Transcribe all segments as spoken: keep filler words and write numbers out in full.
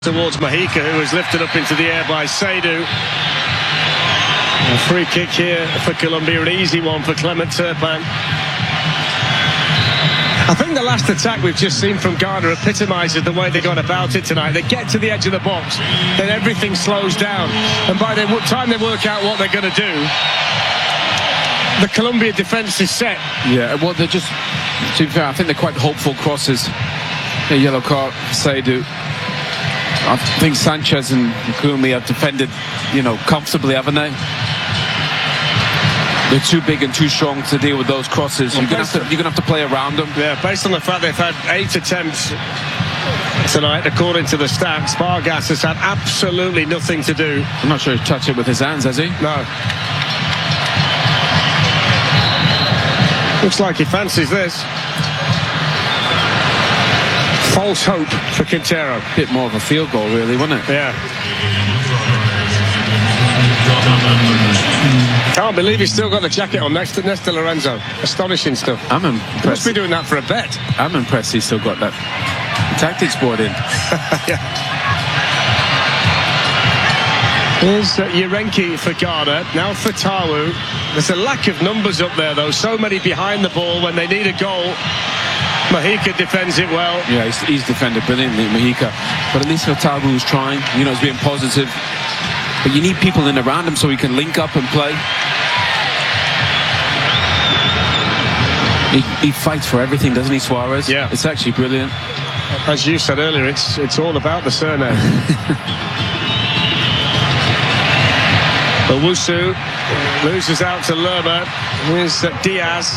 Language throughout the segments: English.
Towards Mojica, who was lifted up into the air by Saidu. A free kick here for Colombia, an easy one for Clement Turpin. I think the last attack we've just seen from Ghana epitomises the way they got about it tonight. They get to the edge of the box, then everything slows down, and by the time they work out what they're going to do, the Colombia defence is set. Yeah, well, they're just, to be fair, I think they're quite hopeful crosses. A yellow card, Saidu. I think Sanchez and Kumi have defended, you know, comfortably, haven't they? They're too big and too strong to deal with those crosses. Well, you're going to have to, you're going to have to play around them. Yeah, based on the fact they've had eight attempts tonight, according to the stats, Vargas has had absolutely nothing to do. I'm not sure he's touched it with his hands, has he? No. Looks like he fancies this. False hope for Quintero. Bit more of a field goal, really, wasn't it? Yeah. Can't believe he's still got the jacket on next to, next to Lorenzo. Astonishing stuff. I'm impressed. He must be doing that for a bet. I'm impressed he's still got that tactics board in. Yeah. Here's uh, Yerenki for Ghana. Now for Tawu. There's a lack of numbers up there, though. So many behind the ball when they need a goal. Mojica defends it well. Yeah, he's, he's defended brilliantly, Mojica. But at least Tawu who's trying, you know, he's being positive. But you need people in around him so he can link up and play. He, he fights for everything, doesn't he, Suarez? Yeah. It's actually brilliant. As you said earlier, it's it's all about the surname. Owusu loses out to Lerma. Here's uh, Diaz.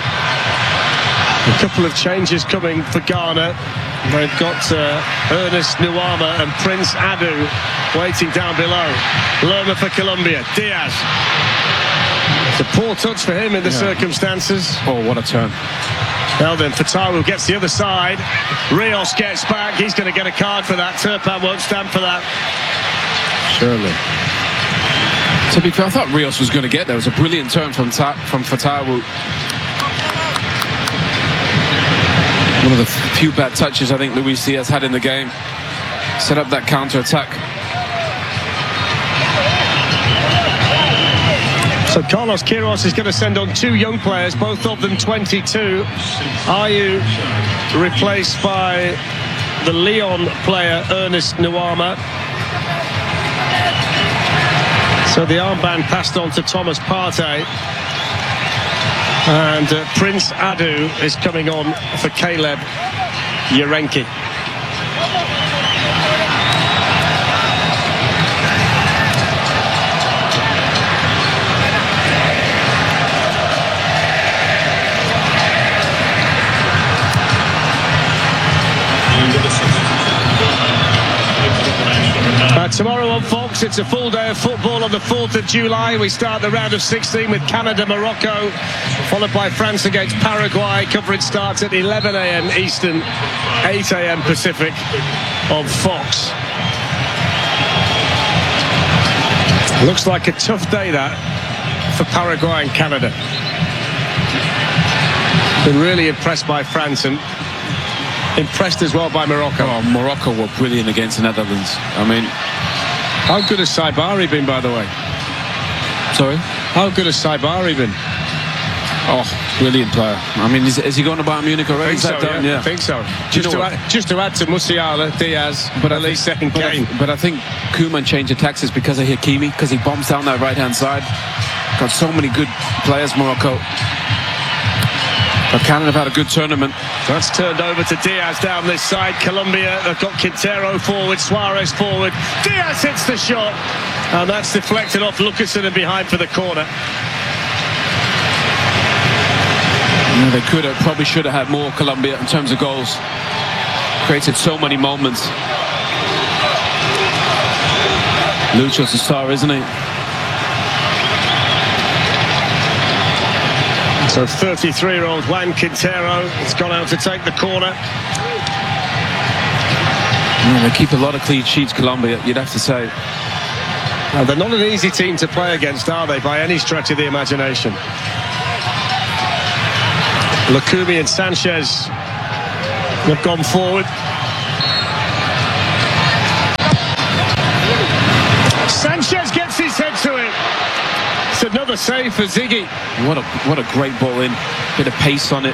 A couple of changes coming for Ghana. They've got uh, Ernest Nuama and Prince Adu waiting down below. Lerma for Colombia. Diaz. It's a poor touch for him in the yeah. circumstances. Oh, what a turn. Now then, Fatawu gets the other side. Rios gets back. He's going to get a card for that. Turpin won't stand for that. Surely. To be fair, I thought Rios was going to get there. It was a brilliant turn from, Ta from Fatawu. One of the few bad touches I think Luis Diaz had in the game. Set up that counter-attack. So Carlos Queiroz is going to send on two young players, both of them twenty-two. Ayew replaced by the Lyon player Ernest Nuama. So the armband passed on to Thomas Partey. And uh, Prince Adu is coming on for Caleb Yerenki. Uh, tomorrow on Fox, it's a full day of football on the fourth of July. We start the round of sixteen with Canada, Morocco, followed by France against Paraguay. Coverage starts at eleven A M Eastern, eight A M Pacific on Fox. Looks like a tough day, that, for Paraguay and Canada. Been really impressed by France and impressed as well by Morocco. Oh, Morocco were brilliant against the Netherlands. I mean, how good has Saibari been, by the way? Sorry? How good has Saibari been? Oh, brilliant player. I mean, is, is he going to Bayern Munich already? I think so, done? Yeah. yeah. I think so. Just to, add, just to add to Musiala, Diaz, but at least second but Kane. I, but I think Koeman changed the tactics because of Hakimi, because he bombs down that right-hand side. Got so many good players, Morocco. But Canada have had a good tournament. That's turned over to Diaz down this side. Colombia have got Quintero forward, Suarez forward. Diaz hits the shot. And that's deflected off Lucasen and behind for the corner. Yeah, they could have, probably should have had more, Colombia, in terms of goals. Created so many moments. Lucho's a star, isn't he? So thirty-three-year-old Juan Quintero has gone out to take the corner. Yeah, they keep a lot of clean sheets, Colombia, you'd have to say. Now, they're not an easy team to play against, are they, by any stretch of the imagination? Lukumi and Sanchez have gone forward. save for Ziggy. What a what a great ball in. Bit of pace on it.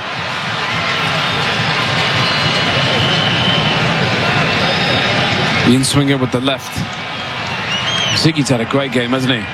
The in-swinger with the left. Ziggy's had a great game, hasn't he?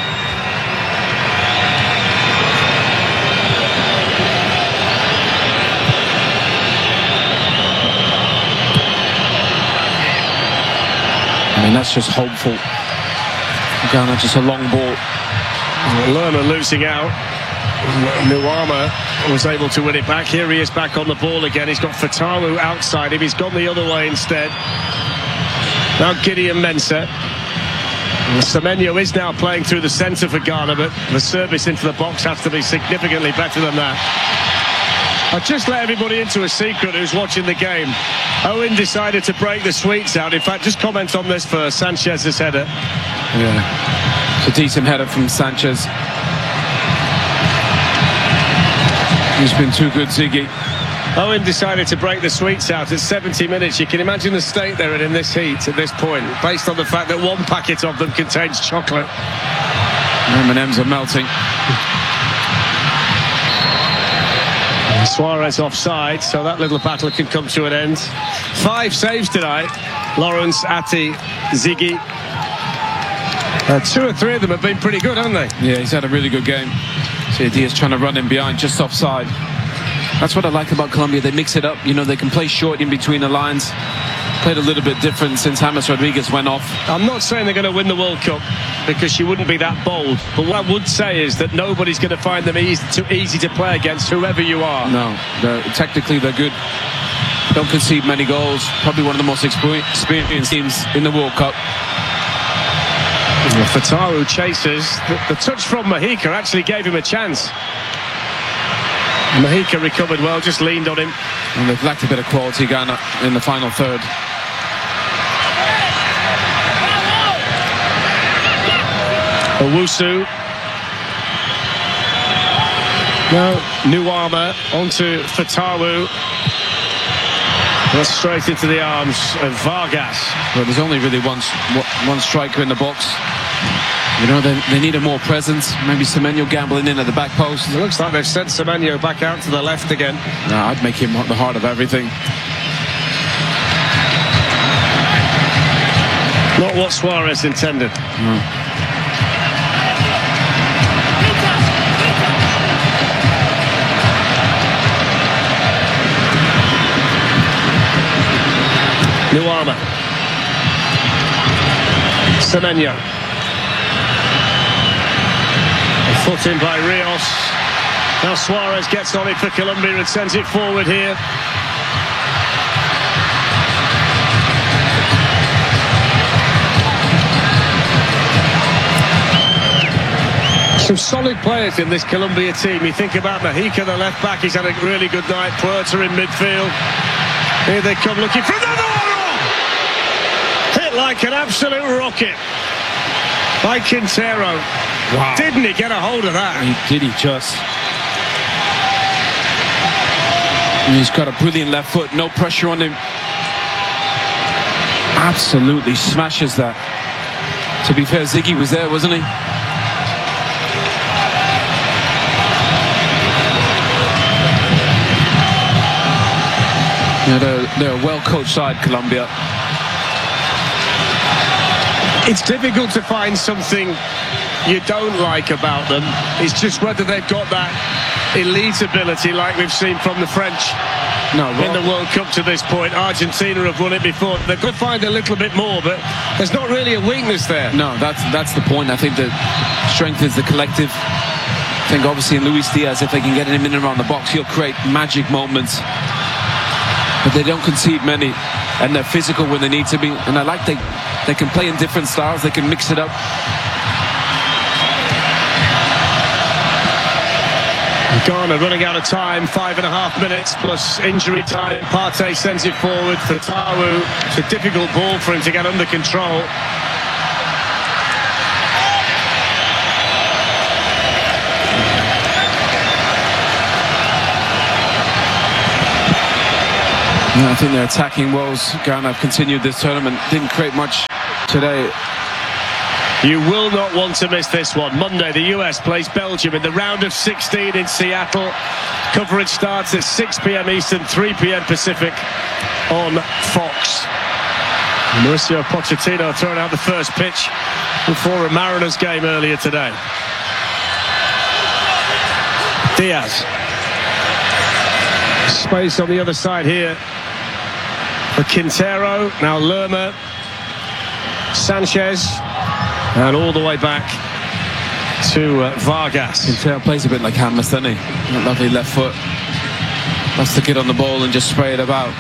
I mean, that's just hopeful. Ghana, just a long ball. Lerma losing out. Nuama was able to win it back. Here he is back on the ball again. He's got Fatawu outside him. He's gone the other way instead. Now Gideon Mensah. Semenyo is now playing through the centre for Ghana, but the service into the box has to be significantly better than that. I'll just let everybody into a secret who's watching the game. Owen decided to break the sweets out. In fact, just comment on this for Sanchez's header. Yeah, it's a decent header from Sanchez. He's been too good, Ziggy. Owen decided to break the sweets out at seventy minutes. You can imagine the state they're in in this heat at this point, based on the fact that one packet of them contains chocolate. M and M's are melting. Suarez offside, so that little battle can come to an end. Five saves tonight. Lawrence, Ati, Ziggy. Uh, two or three of them have been pretty good, haven't they? Yeah, he's had a really good game. See, Diaz trying to run in behind, just offside. That's what I like about Colombia. They mix it up. You know, they can play short in between the lines. Played a little bit different since James Rodriguez went off. I'm not saying they're going to win the World Cup, because she wouldn't be that bold. But what I would say is that nobody's going to find them easy to, easy to play against, whoever you are. No, they're, technically they're good. Don't concede many goals. Probably one of the most experienced teams in the World Cup. Fatawu chases. The, the touch from Mahika actually gave him a chance. Mahika recovered well, just leaned on him. And they've lacked a bit of quality, Ghana, in the final third. Owusu. Now Nuama onto Fatawu. That's straight into the arms of Vargas. Well, there's only really one one striker in the box. You know, they, they need a more presence. Maybe Semenyo gambling in at the back post. It looks like they've sent Semenyo back out to the left again. No, I'd make him the heart of everything. Not what Suarez intended. No. Nuama. Semenyo. Foot in by Rios. Now Suarez gets on it for Colombia and sends it forward here. Some solid players in this Colombia team. You think about Mahika, the left back, he's had a really good night. Puerta in midfield. Here they come looking for another one! Hit like an absolute rocket by Quintero. Wow. Didn't he get a hold of that? He did, he just. And he's got a brilliant left foot, no pressure on him. Absolutely smashes that. To be fair, Ziggy was there, wasn't he? Yeah, they're, they're a well-coached side, Colombia. It's difficult to find something you don't like about them. It's just whether they've got that elite ability like we've seen from the French no, well, in the World Cup to this point. Argentina have won it before. They could find a little bit more, but there's not really a weakness there. No, that's that's the point. I think that strength is the collective. I think obviously in Luis Diaz, if they can get him in and around the box, he'll create magic moments. But they don't concede many, and they're physical when they need to be. And I like they they can play in different styles. They can mix it up. Ghana running out of time, five and a half minutes plus injury time. Partey sends it forward for Fatawu. It's a difficult ball for him to get under control. Yeah, I think their attacking woes, Ghana have continued this tournament. Didn't create much today. You will not want to miss this one. Monday, the U S plays Belgium in the round of sixteen in Seattle. Coverage starts at six p m Eastern, three p m Pacific on Fox. Mauricio Pochettino throwing out the first pitch before a Mariners game earlier today. Diaz. Space on the other side here for Quintero. Now Lerma, Sanchez, and all the way back to uh, Vargas. Quintero plays a bit like James, doesn't he? That lovely left foot. Loves to get on the ball and just spray it about.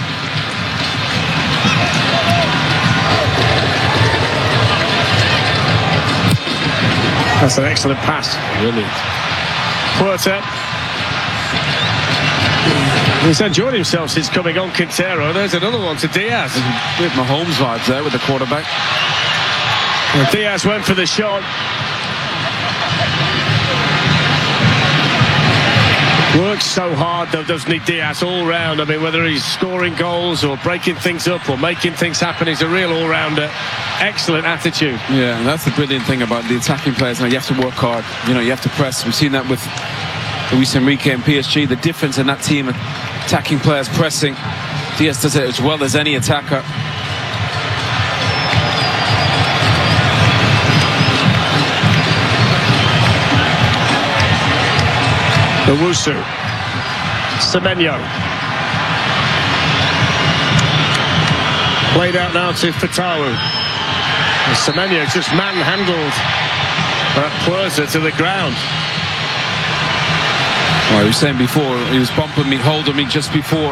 That's an excellent pass. Brilliant. Puerta. He's enjoyed himself since coming on, Quintero. There's another one to Diaz. With Mahomes vibes there with the quarterback. And Diaz went for the shot. Works so hard, though, doesn't he, Diaz, all round? I mean, whether he's scoring goals or breaking things up or making things happen, he's a real all-rounder. Excellent attitude. Yeah, and that's the brilliant thing about the attacking players. Now, you have to work hard. You know, you have to press. We've seen that with Luis Enrique and P S G. The difference in that team, attacking players pressing. Diaz does it as well as any attacker. Owusu. Semenyo. Played out now to Fatawu. Semenyo just manhandled uh, Puerta to the ground. Well, he was saying before, he was bumping me, holding me just before.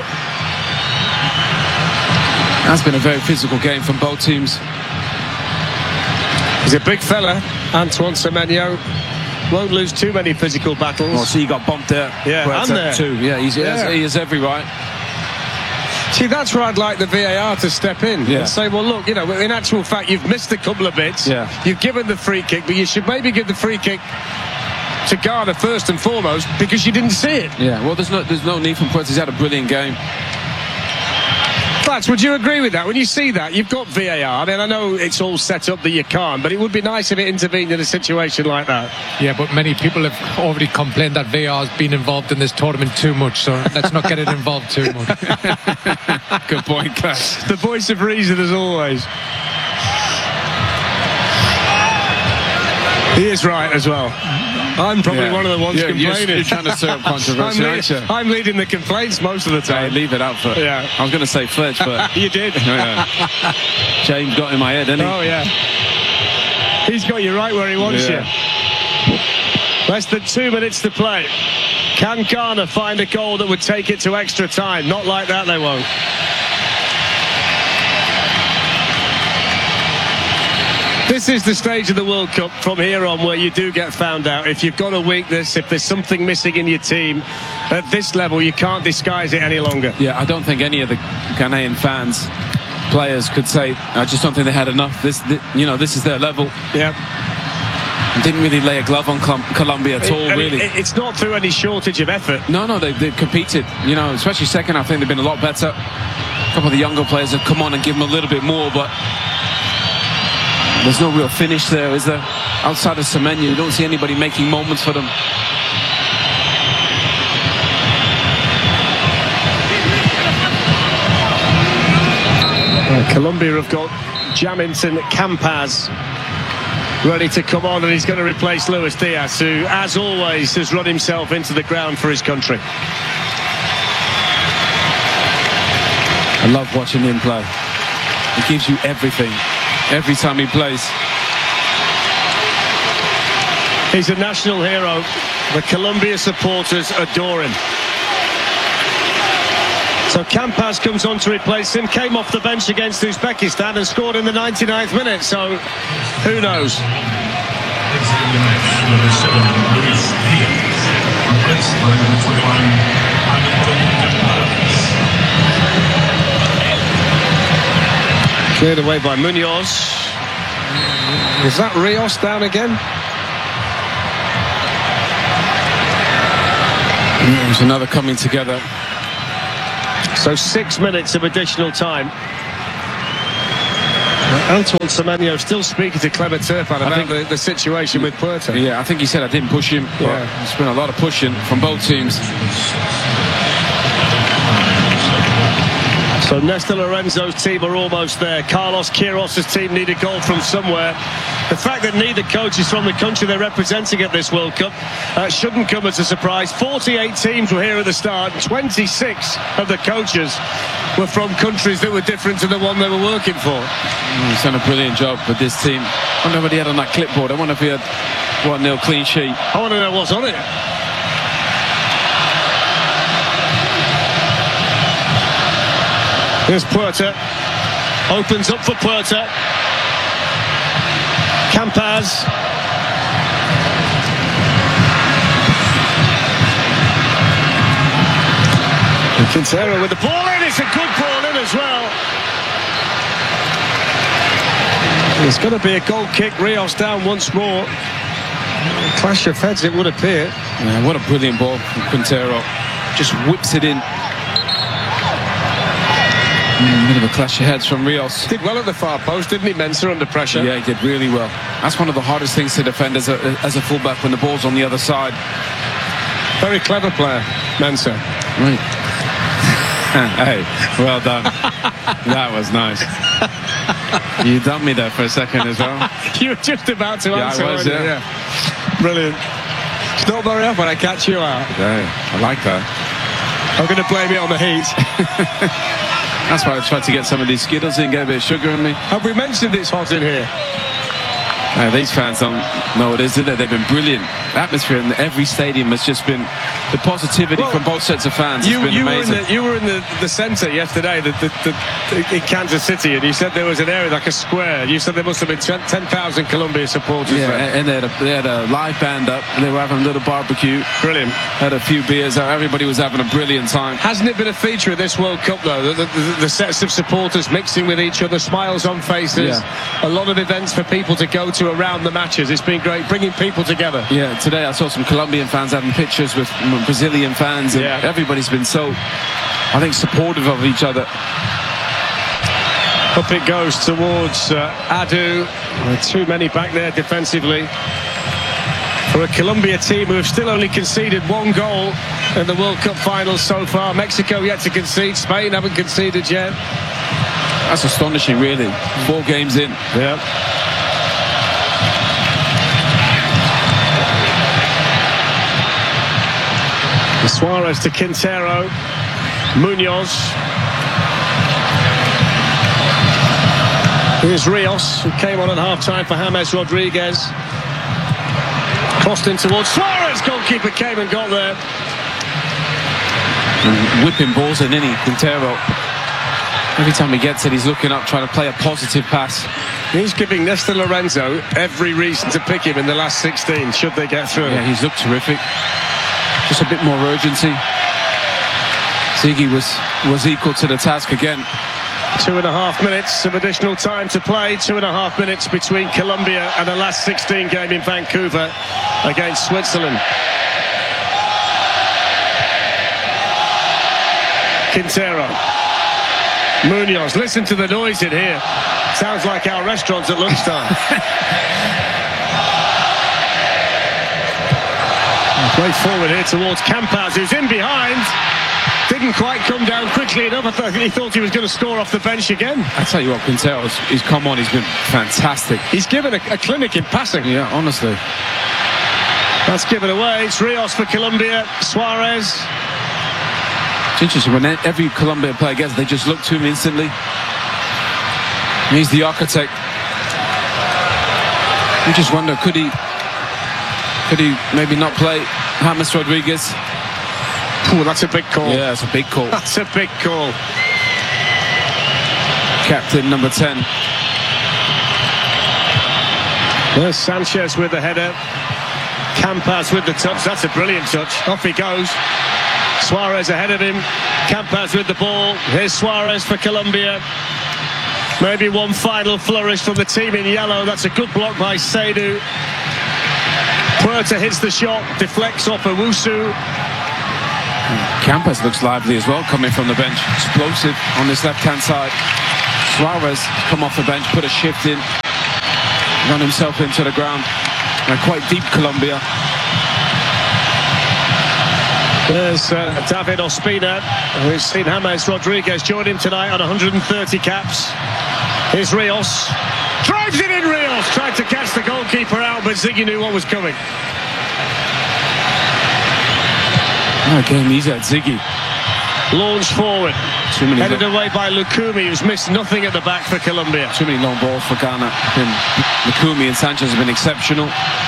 That's been a very physical game from both teams. He's a big fella, Antoine Semenyo. Won't lose too many physical battles. Well, see, he got bumped there. Yeah, Puerta and there. too. Yeah, he's, Yeah. He, has, he has every right. See, that's where I'd like the V A R to step in Yeah. and say, well, look, you know, in actual fact, you've missed a couple of bits. Yeah. You've given the free kick, but you should maybe give the free kick to Ghana first and foremost because you didn't see it. Yeah, well, there's no there's no need for Puerta. He's had a brilliant game. Flats, would you agree with that? When you see that, you've got V A R. I mean, I know it's all set up that you can't, but it would be nice if it intervened in a situation like that. Yeah, but many people have already complained that V A R has been involved in this tournament too much, so let's not get it involved too much. Good point, Clash. The voice of reason, as always. He is right as well. I'm probably Yeah. one of the ones Yeah, you're- complaining. you're trying to stir up controversy, I'm, aren't you? lead, I'm leading the complaints most of the I time. leave it out for. Yeah. I was going to say Fledge, but You did. yeah. James got in my head, didn't he? Oh, yeah. He's got you right where he wants Yeah. you. Less than two minutes to play. Can Ghana find a goal that would take it to extra time? Not like that, they won't. This is the stage of the World Cup from here on where you do get found out. If you've got a weakness, if there's something missing in your team, at this level, you can't disguise it any longer. Yeah, I don't think any of the Ghanaian fans, players could say, I just don't think they had enough. This, this you know, this is their level. Yeah. Didn't really lay a glove on Col- Colombia at all, And it- really. it- it's not through any shortage of effort. No, no, they, they competed. You know, especially second, I think they've been a lot better. A couple of the younger players have come on and given them a little bit more, but there's no real finish there, is there? Outside of Semenyo, you don't see anybody making moments for them. Uh, Colombia have got Jamington Campaz ready to come on, and he's going to replace Luis Diaz, who, as always, has run himself into the ground for his country. I love watching him play. He gives you everything every time he plays. He's a national hero. The Colombia supporters adore him. So Campaz comes on to replace him. Came off the bench against Uzbekistan and scored in the ninety-ninth minute. So who knows? Cleared away by Munoz. Is that Rios down again? There's another coming together. So six minutes of additional time. Antoine Semenyo still speaking to Clement Turpin about think- the, the situation with Puerta. Yeah, I think he said I didn't push him. But Yeah. there's been a lot of pushing from both teams. So Néstor Lorenzo's team are almost there. Carlos Queiroz' team need a goal from somewhere. The fact that neither coach is from the country they're representing at this World Cup uh, shouldn't come as a surprise. forty-eight teams were here at the start. twenty-six of the coaches were from countries that were different to the one they were working for. Mm, He's done a brilliant job with this team. I wonder what he had on that clipboard. I wonder if he had one nil clean sheet. I want to know what's on it. Here's Puerta. Opens up for Puerta. Campaz. Quintero with the ball in. It's a good ball in as well. It's going to be a goal kick. Rios down once more. Clash of heads, it would appear. Yeah, what a brilliant ball from Quintero. Just whips it in. Mm, bit of a clash of heads from Rios. Did well at the far post, didn't he, Mensah, under pressure? Yeah, he did really well. That's one of the hardest things to defend as a, as a fullback when the ball's on the other side. Very clever player, Mensah. Right. Hey, well done. That was nice. You dumped me there for a second as well. You were just about to Yeah, I answer. was, weren't you? yeah. Brilliant. It's not very often I catch you out. Yeah, I like that. I'm going to blame it on the heat. That's why I tried to get some of these Skittles in, get a bit of sugar in me. Have we mentioned it's hot in here? Uh, these fans don't know what it is, do they? They've been brilliant. The atmosphere in every stadium has just been the positivity Well, from both sets of fans. You, It's been you, were in amazing. the, you were in the, the centre yesterday the, the, the, in Kansas City, and you said there was an area like a square. You said there must have been ten thousand Colombia supporters Yeah, there. and they had, a, they had a live band up. They were having a little barbecue. Brilliant. Had a few beers. Everybody was having a brilliant time. Hasn't it been a feature of this World Cup, though? The, the, the, the sets of supporters mixing with each other, smiles on faces, Yeah. a lot of events for people to go to around the matches. It's been great, bringing people together. Yeah, today I saw some Colombian fans having pictures with Brazilian fans, and Yeah. everybody's been so, I think, supportive of each other. Up it goes towards uh, Adu. With too many back there defensively. For a Colombia team who have still only conceded one goal in the World Cup finals so far. Mexico yet to concede. Spain haven't conceded yet. That's astonishing, really. Four games in. Yeah. Suarez to Quintero. Munoz. Here's Rios, who came on at half-time for James Rodriguez. Crossed in towards Suarez. Goalkeeper came and got there. And whipping balls in, any Quintero. Every time he gets it, he's looking up, trying to play a positive pass. He's giving Néstor Lorenzo every reason to pick him in the last sixteen, should they get through. Yeah, he's looked terrific. Just a bit more urgency. Ziggy was, was equal to the task again. Two and a half minutes of additional time to play. Two and a half minutes between Colombia and the last sixteen game in Vancouver against Switzerland. Quintero. Munoz. Listen to the noise in here. Sounds like our restaurants at lunchtime. Play forward here towards Campaz, who's in behind. Didn't quite come down quickly enough. I thought he thought he was going to score off the bench again. I tell you what, Quintero's, he's come on, he's been fantastic. He's given a, a clinic in passing. Yeah, honestly. That's given away. It's Rios for Colombia. Suarez. It's interesting, when every Colombia player gets, they just look to him instantly. He's the architect. You just wonder, could he, could he maybe not play James Rodriguez? Ooh, that's a big call. Yeah, that's a big call. That's a big call. Captain number ten. There's Sanchez with the header. Campaz with the touch. That's a brilliant touch. Off he goes. Suarez ahead of him. Campaz with the ball. Here's Suarez for Colombia. Maybe one final flourish from the team in yellow. That's a good block by Seydu. Puerta hits the shot. Deflects off Owusu. Campaz looks lively as well, coming from the bench. Explosive on this left-hand side. Suarez come off the bench, put a shift in, run himself into the ground. And quite deep, Colombia. There's uh, David Ospina. We've seen James Rodriguez join him tonight on one hundred thirty caps. Here's Rios. Drives it in, Rios. Tried to catch the goalkeeper out, but Ziggy knew what was coming. Again, he's at Ziggy. Launched forward. Too many Headed away by Lukumi, who's missed nothing at the back for Colombia. Too many long balls for Ghana. And Lukumi and Sanchez have been exceptional.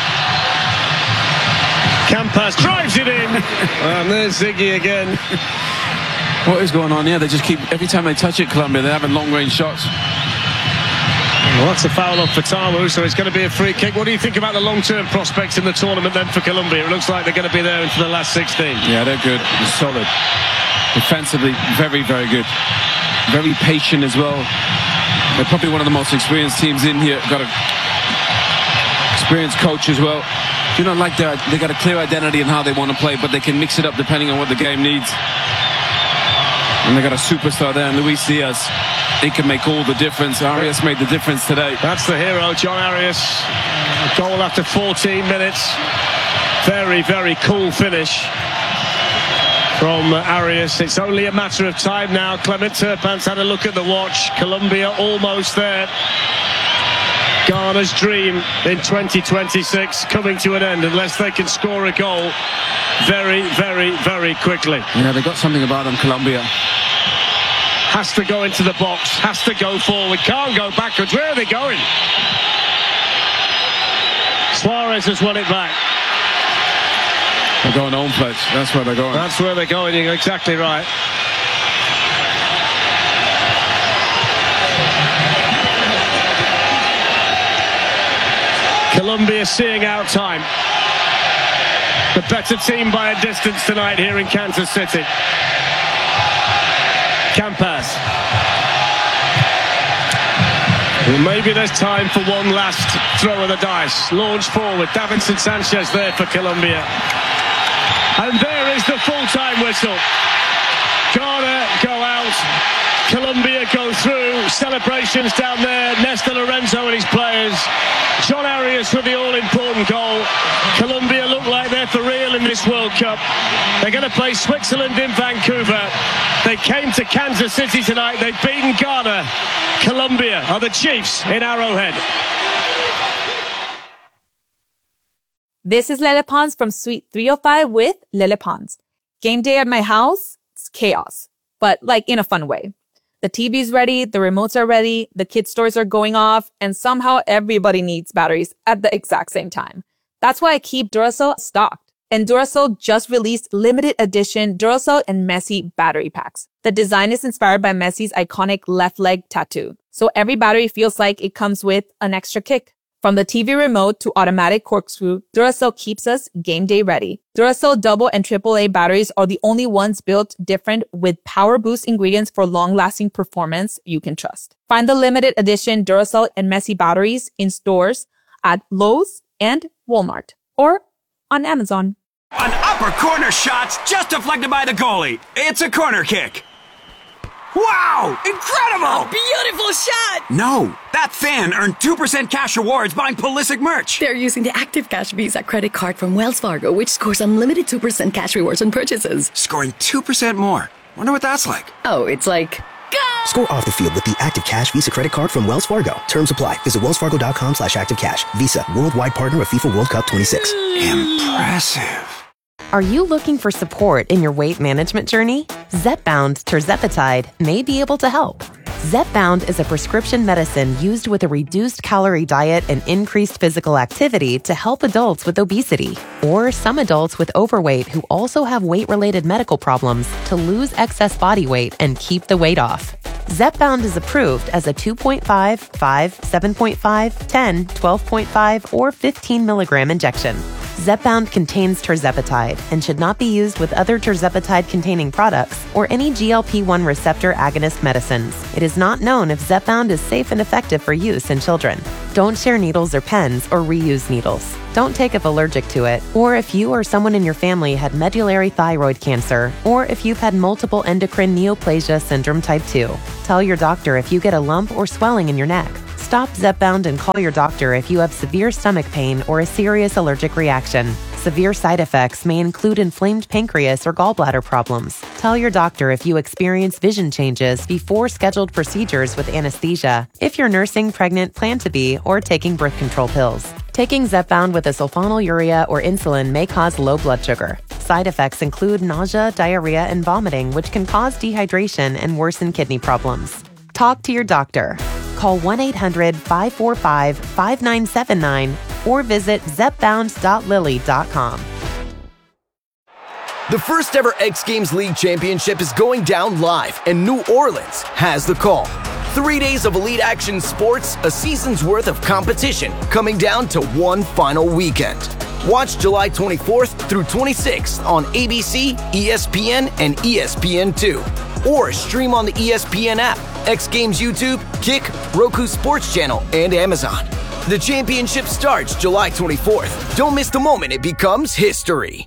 Campas drives it in. And there's Ziggy again. What is going on here? They just keep, every time they touch it, Colombia, they're having long-range shots. Well, that's a foul off Fatawu, so it's going to be a free kick. What do you think about the long-term prospects in the tournament then for Colombia? It looks like they're going to be there into the last sixteen. Yeah, they're good. They're solid. Defensively, very, very good. Very patient as well. They're probably one of the most experienced teams in here. Got an experienced coach as well. You know, like they they got a clear identity in how they want to play, but they can mix it up depending on what the game needs. And they got a superstar there, and Luis Diaz. He can make all the difference. Arias made the difference today. That's the hero, John Arias. A goal after fourteen minutes. Very, very cool finish from Arias. It's only a matter of time now. Clement Turpin's had a look at the watch. Colombia almost there. Ghana's dream in twenty twenty-six coming to an end unless they can score a goal very, very, very quickly. Yeah, they got something about them, Colombia. Has to go into the box, has to go forward, can't go backwards. Where are they going? Suarez has won it back. They're going home plate. That's where they're going. That's where they're going, you're exactly right. Colombia seeing out time. The better team by a distance tonight here in Kansas City. Campas. Well, maybe there's time for one last throw of the dice. Launch forward. Davinson Sanchez there for Colombia. And there is the full-time whistle. Ghana go out. Colombia go through. Celebrations down there. Nesta Lorenzo and his players. John Arias with the all-important goal. Colombia look like they're for real in this World Cup. They're going to play Switzerland in Vancouver. They came to Kansas City tonight. They've beaten Ghana. Colombia are the Chiefs in Arrowhead. This is Lele Pons from Suite three oh five with Lele Pons. Game day at my house, it's chaos, but like in a fun way. The T V's ready, the remotes are ready, the kids' stores are going off, and somehow everybody needs batteries at the exact same time. That's why I keep Duracell stocked. And Duracell just released limited edition Duracell and Messi battery packs. The design is inspired by Messi's iconic left leg tattoo. So every battery feels like it comes with an extra kick. From the T V remote to automatic corkscrew, Duracell keeps us game day ready. Duracell double and triple A batteries are the only ones built different with power boost ingredients for long-lasting performance you can trust. Find the limited edition Duracell and Messi batteries in stores at Lowe's and Walmart or on Amazon. An upper corner shot's just deflected by the goalie. It's a corner kick. Wow! Incredible! Beautiful shot! No, that fan earned two percent cash rewards buying Pulisic merch. They're using the Active Cash Visa credit card from Wells Fargo, which scores unlimited two percent cash rewards on purchases. Scoring two percent more. Wonder what that's like. Oh, it's like... Go! Score off the field with the Active Cash Visa credit card from Wells Fargo. Terms apply. Visit wellsfargo.com slash activecash. Visa, worldwide partner of FIFA World Cup twenty-six. Impressive. Are you looking for support in your weight management journey? Zepbound tirzepatide may be able to help. Zepbound is a prescription medicine used with a reduced calorie diet and increased physical activity to help adults with obesity or some adults with overweight who also have weight-related medical problems to lose excess body weight and keep the weight off. Zepbound is approved as a two point five, five, seven point five, ten, twelve point five, or fifteen milligram injection. Zepbound contains tirzepatide and should not be used with other tirzepatide-containing products or any G L P one receptor agonist medicines. It is not known if Zepbound is safe and effective for use in children. Don't share needles or pens or reuse needles. Don't take if allergic to it, or if you or someone in your family had medullary thyroid cancer, or if you've had multiple endocrine neoplasia syndrome type two. Tell your doctor if you get a lump or swelling in your neck. Stop Zepbound and call your doctor if you have severe stomach pain or a serious allergic reaction. Severe side effects may include inflamed pancreas or gallbladder problems. Tell your doctor if you experience vision changes before scheduled procedures with anesthesia, if you're nursing, pregnant, plan to be, or taking birth control pills. Taking Zepbound with a sulfonylurea or insulin may cause low blood sugar. Side effects include nausea, diarrhea, and vomiting, which can cause dehydration and worsen kidney problems. Talk to your doctor. Call one eight hundred five four five five nine seven nine or visit zepbound dot lilly dot com. The first ever X Games League Championship is going down live, and New Orleans has the call. Three days of elite action sports, a season's worth of competition, coming down to one final weekend. Watch July twenty-fourth through twenty-sixth on A B C, E S P N, and E S P N two. Or stream on the E S P N app, X Games YouTube, Kick, Roku Sports Channel, and Amazon. The championship starts July twenty-fourth. Don't miss the moment it becomes history.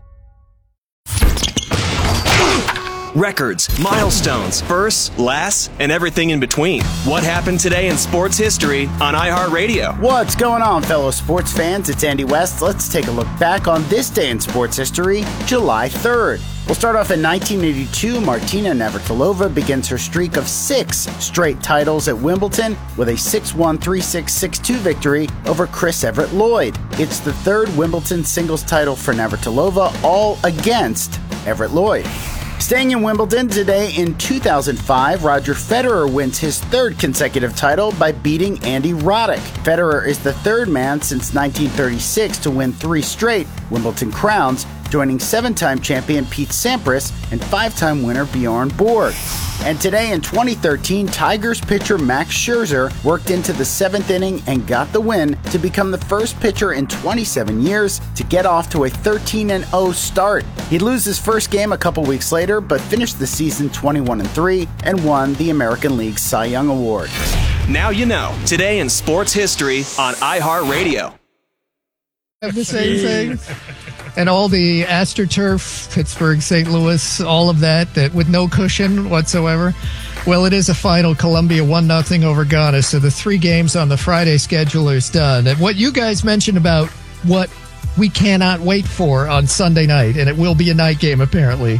Records, milestones, firsts, lasts, and everything in between. What happened today in sports history on iHeartRadio? What's going on, fellow sports fans? It's Andy West. Let's take a look back on this day in sports history, July third. We'll start off in nineteen eighty-two. Martina Navratilova begins her streak of six straight titles at Wimbledon with a six one, three six, six two victory over Chris Everett Lloyd. It's the third Wimbledon singles title for Navratilova, all against Everett Lloyd. Staying in Wimbledon today in two thousand five, Roger Federer wins his third consecutive title by beating Andy Roddick. Federer is the third man since nineteen thirty-six to win three straight Wimbledon crowns, joining seven-time champion Pete Sampras and five-time winner Bjorn Borg. And today in twenty thirteen, Tigers pitcher Max Scherzer worked into the seventh inning and got the win to become the first pitcher in twenty-seven years to get off to a thirteen and oh start. He'd lose his first game a couple weeks later, but finished the season twenty-one and three and won the American League Cy Young Award. Now you know. Today in sports history on iHeartRadio. Have the same thing. And all the AstroTurf, Pittsburgh, Saint Louis, all of that, that with no cushion whatsoever. Well, it is a final. Columbia one nothing over Ghana, so the three games on the Friday schedule is done. And what you guys mentioned about what we cannot wait for on Sunday night, and it will be a night game apparently,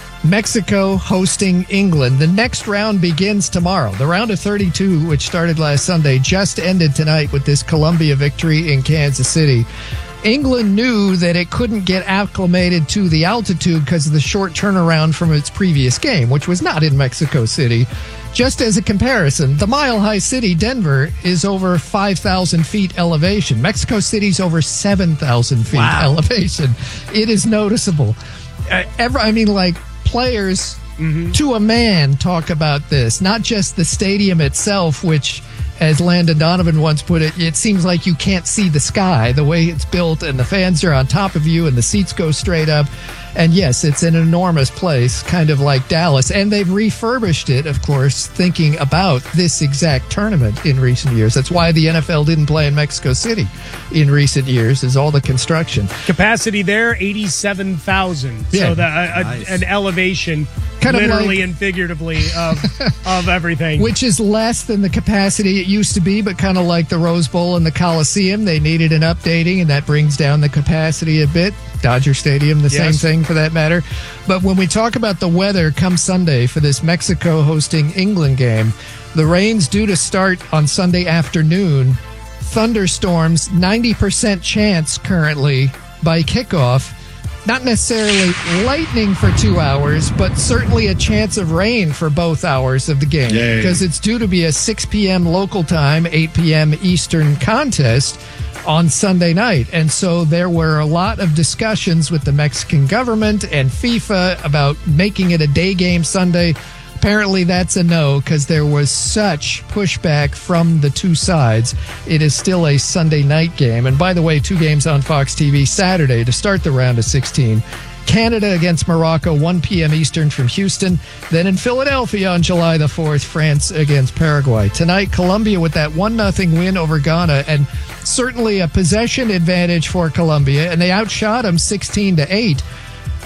Mexico hosting England. The next round begins tomorrow. The round of thirty-two, which started last Sunday, just ended tonight with this Columbia victory in Kansas City. England knew that it couldn't get acclimated to the altitude because of the short turnaround from its previous game, which was not in Mexico City. Just as a comparison, the mile-high city, Denver, is over five thousand feet elevation. Mexico City's over seven thousand feet wow. elevation. It is noticeable. Uh, ever, I mean, like, players mm-hmm. to a man talk about this, not just the stadium itself, which, as Landon Donovan once put it, it seems like you can't see the sky the way it's built, and the fans are on top of you and the seats go straight up. And yes, it's an enormous place, kind of like Dallas. And they've refurbished it, of course, thinking about this exact tournament in recent years. That's why the N F L didn't play in Mexico City in recent years, is all the construction. Capacity there, eighty-seven thousand. Yeah. So the, a, nice. an elevation, kind literally like, and figuratively, of, of everything. Which is less than the capacity it used to be, but kind of like the Rose Bowl and the Coliseum. They needed an updating, and that brings down the capacity a bit. Dodger Stadium, the yes. same thing for that matter. But when we talk about the weather come Sunday for this Mexico hosting England game, the rain's due to start on Sunday afternoon. Thunderstorms, ninety percent chance currently by kickoff. Not necessarily lightning for two hours, but certainly a chance of rain for both hours of the game. Yay. Because it's due to be a six p.m. local time, eight p.m. Eastern contest on Sunday night. And so there were a lot of discussions with the Mexican government and FIFA about making it a day game Sunday. Apparently that's a no, because there was such pushback from the two sides. It is still a Sunday night game. And by the way, two games on Fox T V Saturday to start the round of sixteen. Canada against Morocco, one p.m. Eastern from Houston. Then in Philadelphia on July the fourth, France against Paraguay. Tonight, Colombia with that one nothing win over Ghana, and certainly a possession advantage for Colombia, and they outshot them sixteen to eight.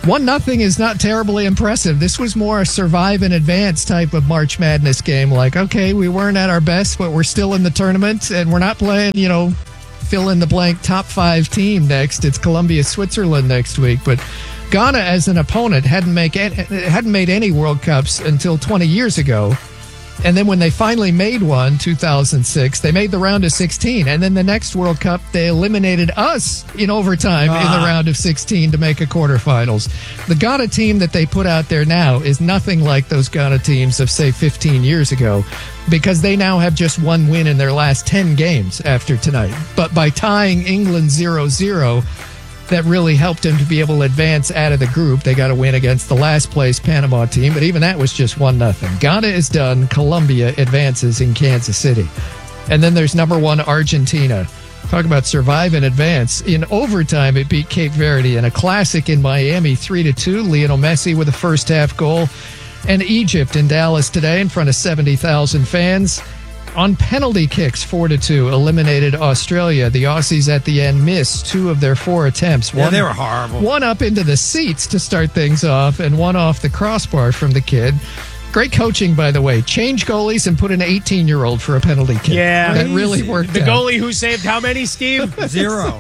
One nothing is not terribly impressive. This was more a survive and advance type of March Madness game. Like, okay, we weren't at our best, but we're still in the tournament, and we're not playing, you know, fill in the blank top five team next. It's Colombia, Switzerland next week. But Ghana as an opponent hadn't make hadn't made any World Cups until twenty years ago. And then when they finally made one, two thousand six, they made the round of sixteen. And then the next World Cup, they eliminated us in overtime ah. in the round of sixteen to make a quarterfinals. The Ghana team that they put out there now is nothing like those Ghana teams of, say, fifteen years ago, because they now have just one win in their last ten games after tonight. But by tying England zero zero, that really helped them to be able to advance out of the group. They got a win against the last place Panama team, but even that was just one nothing. Ghana is done. Colombia advances in Kansas City. And then there's number one Argentina. Talk about survive and advance. In overtime, it beat Cape Verde in a classic in Miami, three to two. Lionel Messi with a first half goal. And Egypt in Dallas today in front of seventy thousand fans. On penalty kicks, four to two, eliminated Australia. The Aussies at the end missed two of their four attempts. Yeah, one, they were horrible. One up into the seats to start things off, and one off the crossbar from the kid. Great coaching, by the way. Change goalies and put an eighteen-year-old for a penalty kick. Yeah. That really worked the out. The goalie who saved how many, Steve? Zero.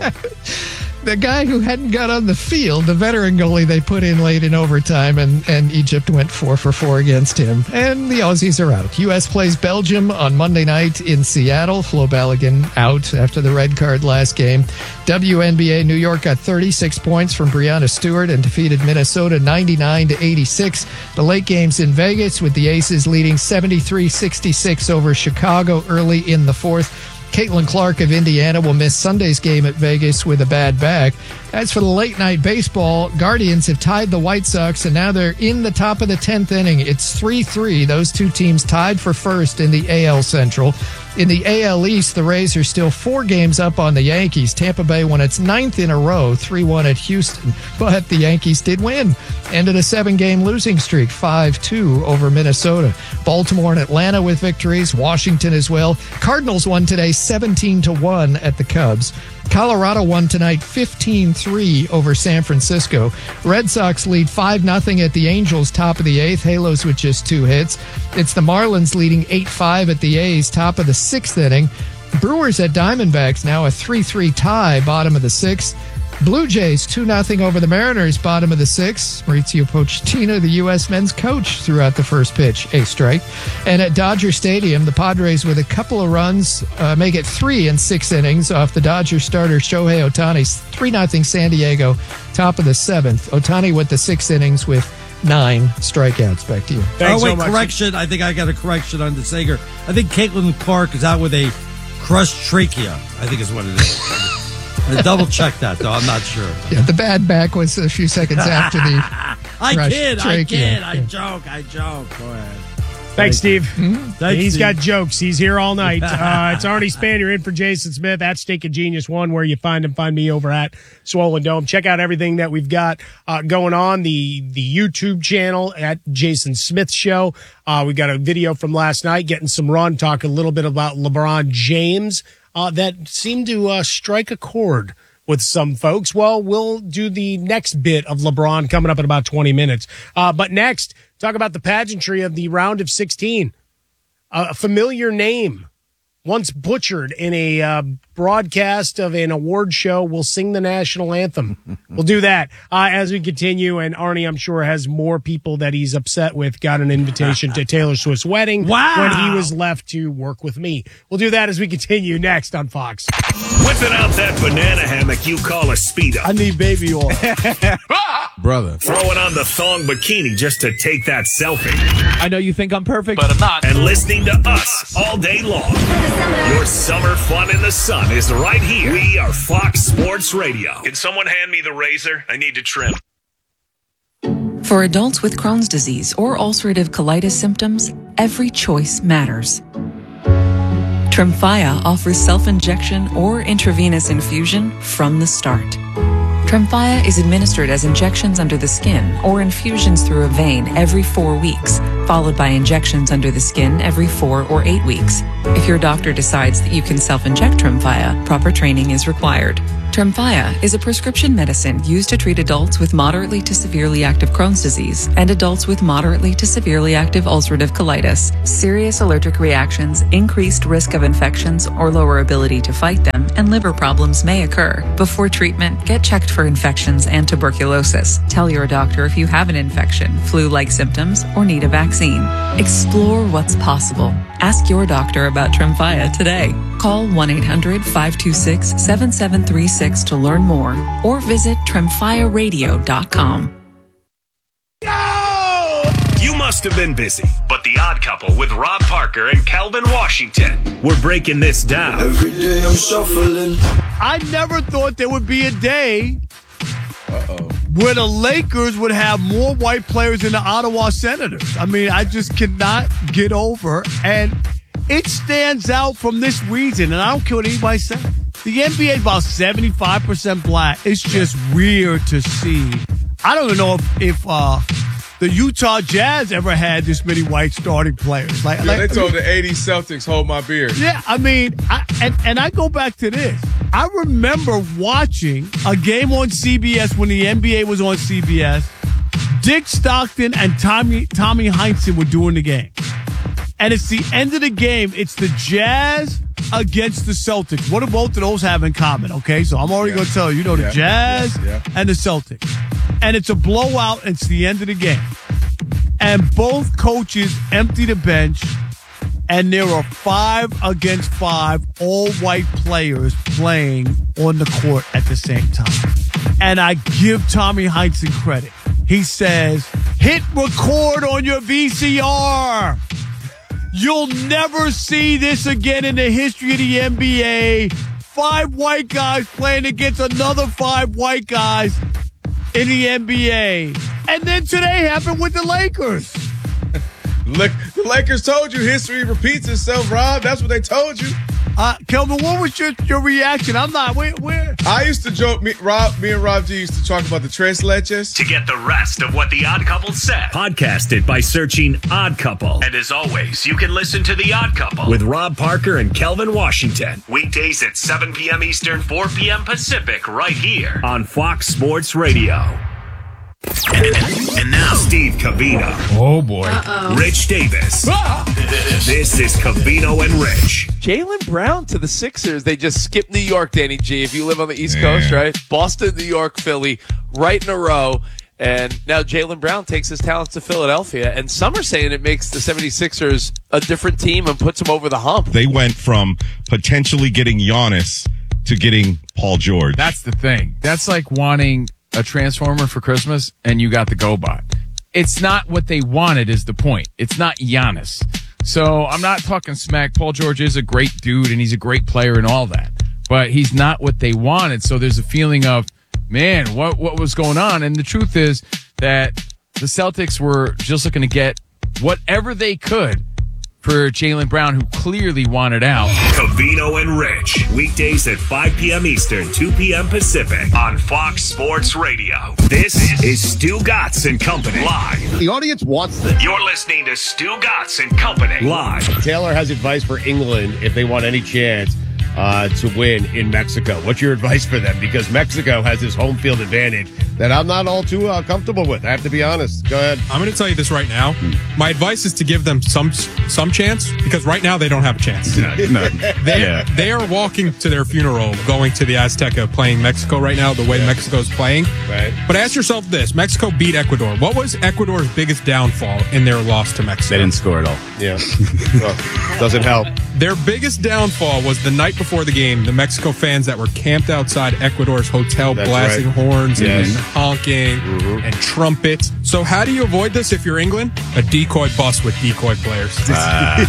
The guy who hadn't got on the field, the veteran goalie they put in late in overtime, and, and Egypt went four for four against him. And the Aussies are out. U S plays Belgium on Monday night in Seattle. Flo Balogun out after the red card last game. W N B A, New York got thirty-six points from Breanna Stewart and defeated Minnesota ninety-nine to eighty-six. The late games in Vegas with the Aces leading seventy-three sixty-six over Chicago early in the fourth. Caitlin Clark of Indiana will miss Sunday's game at Vegas with a bad back. As for the late night baseball, Guardians have tied the White Sox, and now they're in the top of the tenth inning. It's three three. Those two teams tied for first in the A L Central. In the A L East, the Rays are still four games up on the Yankees. Tampa Bay won its ninth in a row, three one at Houston, but the Yankees did win. Ended a seven-game losing streak, five two over Minnesota. Baltimore and Atlanta with victories, Washington as well. Cardinals won today seventeen to one at the Cubs. Colorado won tonight fifteen three over San Francisco. Red Sox lead five nothing at the Angels, top of the eighth. Halos with just two hits. It's the Marlins leading eight five at the A's, top of the sixth inning. Brewers at Diamondbacks, now a three three tie, bottom of the sixth. Blue Jays two nothing over the Mariners, bottom of the sixth. Mauricio Pochettino, the U S men's coach, threw out the first pitch, a strike. And at Dodger Stadium, the Padres with a couple of runs uh, make it three in six innings off the Dodger starter Shohei Ohtani's three nothing San Diego, top of the seventh. Ohtani with the six innings with nine strikeouts. Back to you. Thanks oh, wait, so correction. I think I got a correction on the Sager. I think Caitlin Clark is out with a crushed trachea, I think is what it is. I double check that, though. I'm not sure. Yeah, the bad back was a few seconds after the. I kid, trachea. I kid, I joke, I joke. Go ahead. Thanks, Steve. Mm-hmm. Thanks, He's Steve. got jokes. He's here all night. Uh, it's Arnie Spanier in for Jason Smith at Stinking Genius One, where you find him. Find me over at Swollen Dome. Check out everything that we've got uh, going on. The the YouTube channel at Jason Smith Show. Uh, we got a video from last night, getting some run, talk a little bit about LeBron James uh, that seemed to uh, strike a chord with some folks. Well, we'll do the next bit of LeBron coming up in about twenty minutes. Uh, but next, talk about the pageantry of the round of sixteen. Uh, a familiar name, once butchered in a uh, broadcast of an award show, will sing the national anthem. We'll do that uh, as we continue. And Arnie, I'm sure, has more people that he's upset with. Got an invitation to Taylor Swift's wedding wow. when he was left to work with me. We'll do that as we continue next on Fox. Whipping out that banana hammock you call a Speedo. I need baby oil. Brother. Throwing on the thong bikini just to take that selfie. I know you think I'm perfect, but I'm not. And listening to us all day long. Your summer fun in the sun is right here. We are Fox Sports Radio. Can someone hand me the razor? I need to trim. For adults with Crohn's disease or ulcerative colitis symptoms, every choice matters. Tremfya offers self-injection or intravenous infusion from the start. Tremfya is administered as injections under the skin or infusions through a vein every four weeks followed by injections under the skin every four or eight weeks. If your doctor decides that you can self-inject Tremfya, proper training is required. Tremfya is a prescription medicine used to treat adults with moderately to severely active Crohn's disease and adults with moderately to severely active ulcerative colitis. Serious allergic reactions, increased risk of infections or lower ability to fight them, and liver problems may occur. Before treatment, get checked for infections and tuberculosis. Tell your doctor if you have an infection, flu-like symptoms, or need a vaccine. Explore what's possible. Ask your doctor about Tremfya today. Call one eight hundred five two six seven seven three six to learn more or visit tremfya radio dot com. You must have been busy, but The Odd Couple with Rob Parker and Calvin Washington. We're breaking this down. Every day I'm shuffling. I never thought there would be a day Uh-oh. where the Lakers would have more white players than the Ottawa Senators. I mean, I just cannot get over. And it stands out from this reason, and I don't care what anybody says. The N B A is about seventy-five percent black. It's just weird to see. I don't even know if, if uh, the Utah Jazz ever had this many white starting players. Like, Yeah, like they told I mean, the eighties Celtics, hold my beer. Yeah, I mean, I, and, and I go back to this. I remember watching a game on C B S when the N B A was on C B S. Dick Stockton and Tommy Tommy Heinsohn were doing the game. And it's the end of the game. It's the Jazz against the Celtics. What do both of those have in common? Okay, so I'm already Yeah. going to tell you. You know, the Yeah. Jazz Yeah. Yeah. and the Celtics. And it's a blowout. And it's the end of the game. And both coaches empty the bench. And there are five against five all-white players playing on the court at the same time. And I give Tommy Heinsohn credit. He says, hit record on your V C R. You'll never see this again in the history of the N B A. Five white guys playing against another five white guys in the N B A. And then today happened with the Lakers. Look, the Lakers told you history repeats itself, Rob. That's what they told you. Uh, Kelvin, what was your, your reaction? I'm not, where, where? I used to joke, me, Rob, me and Rob G used to talk about the Tres Leches. To get the rest of what The Odd Couple said, podcast it by searching Odd Couple. And as always, you can listen to The Odd Couple with Rob Parker and Kelvin Washington. Weekdays at seven p.m. Eastern, four p.m. Pacific, right here on Fox Sports Radio. And now, Steve Covino. Oh, boy. Uh-oh. Rich Davis. This is Covino and Rich. Jaylen Brown to the Sixers. They just skipped New York, Danny G, if you live on the East Coast, right? Boston, New York, Philly, right in a row. And now Jaylen Brown takes his talents to Philadelphia. And some are saying it makes the seventy-sixers a different team and puts them over the hump. They went from potentially getting Giannis to getting Paul George. That's the thing. That's like wanting a transformer for Christmas and you got the GoBot. It's not what they wanted is the point. It's not Giannis. So I'm not talking smack. Paul George is a great dude and he's a great player and all that. But he's not what they wanted. So there's a feeling of, man, what what was going on? And the truth is that the Celtics were just looking to get whatever they could for Jaylen Brown, who clearly wanted out. Covino and Rich. Weekdays at five p.m. Eastern, two p.m. Pacific on Fox Sports Radio. This is Stu Gatz and Company live. The audience wants this. You're listening to Stu Gatz and Company live. Taylor has advice for England if they want any chance uh, to win in Mexico. What's your advice for them? Because Mexico has this home field advantage that I'm not all too uh, comfortable with. I have to be honest. Go ahead. I'm going to tell you this right now. My advice is to give them some some chance because right now they don't have a chance. No, no. They, Yeah. they are walking to their funeral going to the Azteca playing Mexico right now, the way Yeah. Mexico's playing. Right. But ask yourself this. Mexico beat Ecuador. What was Ecuador's biggest downfall in their loss to Mexico? They didn't score at all. Yeah. Well, doesn't help. Their biggest downfall was the night before the game, the Mexico fans that were camped outside Ecuador's hotel That's blasting right. horns Yes. and honking and trumpets. So how do you avoid this if you're England? A decoy bus with decoy players. Uh,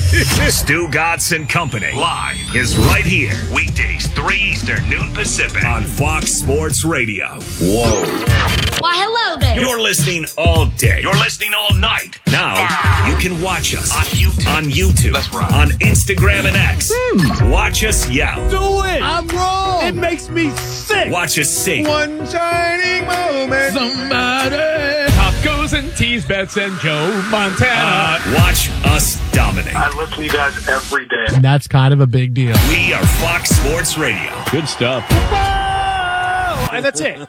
Stu Gatz and Company live is right here. Weekdays, three Eastern, noon Pacific on Fox Sports Radio. Whoa. Why, hello there. You're listening all day. You're listening all night. Now, you can watch us on YouTube, on, YouTube, on Instagram and X. Watch us yell. Do it. I'm wrong. It makes me sick. Watch us sing. One shining moment. Somebody. Top goes and Tease Bets and Joe Montana. Uh, watch us dominate. I listen to you guys every day. And that's kind of a big deal. We are Fox Sports Radio. Good stuff. And that's it.